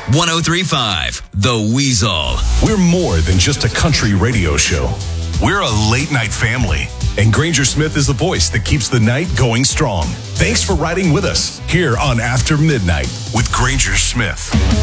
103.5 The Weasel. We're more than just a country radio show. We're a late night family. And Granger Smith is the voice that keeps the night going strong. Thanks for riding with us here on After Midnight with Granger Smith.